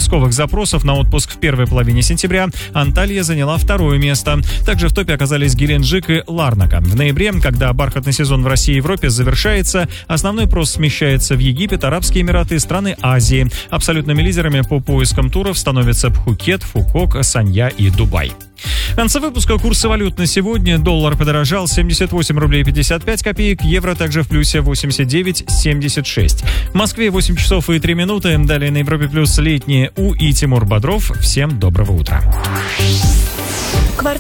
поисковых запросов на отпуск в первой половине сентября Анталья заняла второе место. Также в топе оказались Геленджик и Ларнака. В ноябре, когда бархатный сезон в России и Европе завершается, основной прос смещается в Египет, Арабские Эмираты и страны Азии. Абсолютными лидерами по поискам туров становятся Пхукет, Фукок, Санья и Дубай. В конце выпуска курсы валют на сегодня. Доллар подорожал 78 рублей 55 копеек, евро также в плюсе 89,76. В Москве 8 часов и 3 минуты. Далее на Европе плюс летние У и Тимур Бодров. Всем доброго утра.